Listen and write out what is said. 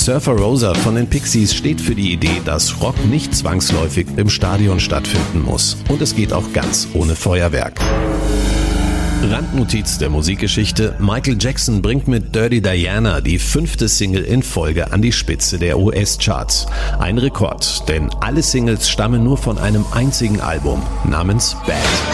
Surfer Rosa von den Pixies steht für die Idee, dass Rock nicht zwangsläufig im Stadion stattfinden muss. Und es geht auch ganz ohne Feuerwerk. Randnotiz der Musikgeschichte: Michael Jackson bringt mit Dirty Diana die 5. Single in Folge an die Spitze der US-Charts. Ein Rekord, denn alle Singles stammen nur von einem einzigen Album namens Bad.